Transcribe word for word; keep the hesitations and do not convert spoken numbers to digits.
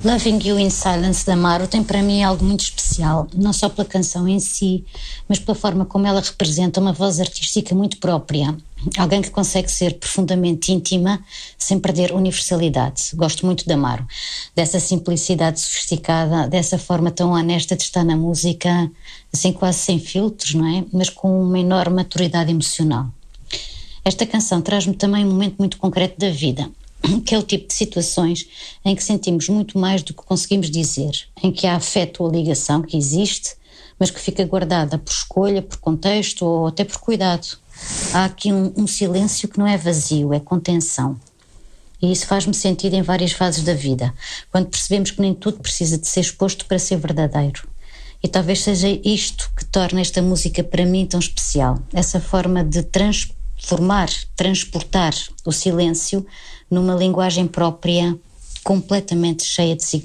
Loving You in Silence da Amaro tem para mim algo muito especial, não só pela canção em si, mas pela forma como ela representa uma voz artística muito própria. Alguém que consegue ser profundamente íntima sem perder universalidade. Gosto muito de Amaro, dessa simplicidade sofisticada, dessa forma tão honesta de estar na música, assim quase sem filtros, não é? Mas com uma enorme maturidade emocional. Esta canção traz-me também um momento muito concreto da vida, que é o tipo de situações em que sentimos muito mais do que conseguimos dizer, em que há afeto ou ligação que existe, mas que fica guardada por escolha, por contexto ou até por cuidado. Há aqui um, um silêncio que não é vazio, é contenção. E isso faz-me sentido em várias fases da vida, quando percebemos que nem tudo precisa de ser exposto para ser verdadeiro. E talvez seja isto que torna esta música para mim tão especial, essa forma de transformar, transportar o silêncio numa linguagem própria completamente cheia de significado.